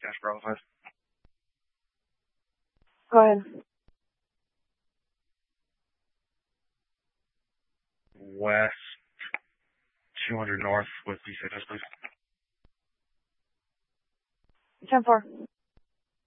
Cash Bravo 5. Go ahead. West 200 north with D6, please. 10-4.